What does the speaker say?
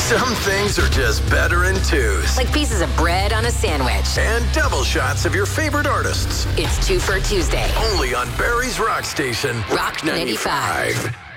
Some things are just better in twos. Like pieces of bread on a sandwich. And double shots of your favorite artists. It's Two for Tuesday. Only on Barry's Rock Station. Rock 95.